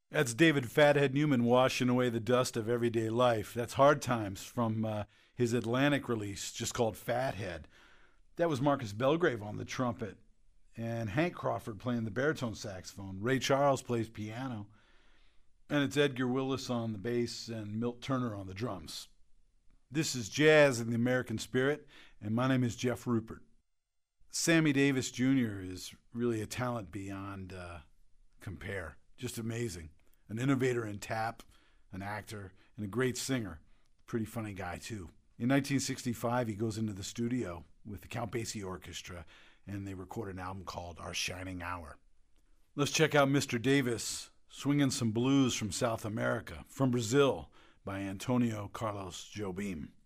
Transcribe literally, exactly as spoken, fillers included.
That's David Fathead Newman washing away the dust of everyday life. That's Hard Times from uh, his Atlantic release, just called Fathead. That was Marcus Belgrave on the trumpet, and Hank Crawford playing the baritone saxophone. Ray Charles plays piano, and it's Edgar Willis on the bass and Milt Turner on the drums. This is Jazz in the American Spirit, and my name is Jeff Rupert. Sammy Davis Junior is really a talent beyond uh, compare. Just amazing. An innovator in tap, an actor, and a great singer. Pretty funny guy, too. In nineteen sixty-five, he goes into the studio with the Count Basie Orchestra, and they record an album called Our Shining Hour. Let's check out Mister Davis, swinging some blues from South America, from Brazil, by Antonio Carlos Jobim.